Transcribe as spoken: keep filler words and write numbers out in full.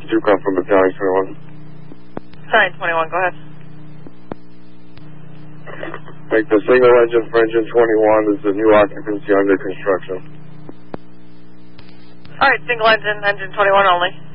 two call from Battalion twenty-one. Battalion twenty-one, go ahead. Make the single engine for engine twenty-one is the new occupancy under construction. Alright, single engine, engine twenty-one only.